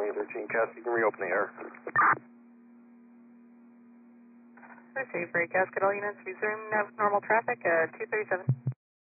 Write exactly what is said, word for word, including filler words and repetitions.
twenty thirteen Casca, you can reopen the air. Receive, break Cascade, all units, resume normal traffic, uh, two thirty-seven.